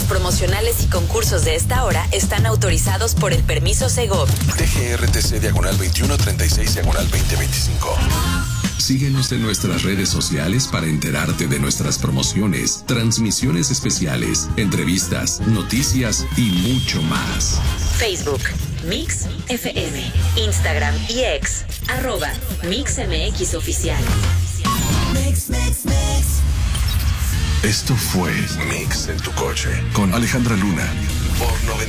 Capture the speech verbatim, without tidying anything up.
promocionales y concursos de esta hora están autorizados por el permiso Segov. T G R T C diagonal veintiuno treinta y seis diagonal veinte veinticinco. Síguenos en nuestras redes sociales para enterarte de nuestras promociones, transmisiones especiales, entrevistas, noticias y mucho más. Facebook, Mix F M. Instagram y X, arroba MixMX Oficial. Mix, mix, mix. Esto fue Mix en tu coche con Alejandra Luna por noventa